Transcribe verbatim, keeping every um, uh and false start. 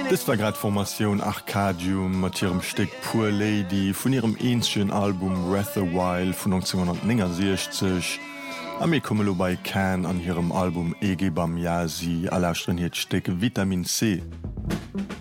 Das war grad Formation Arcadium mat ihrem Steck Poor Lady vun ihrem eenschen Album Breath a While vun neunzehnhundertsechzig. Am mir komme lo bei Can an ihrem Album Ege Bam Yasi allerstrenhiert Steck Vitamin C.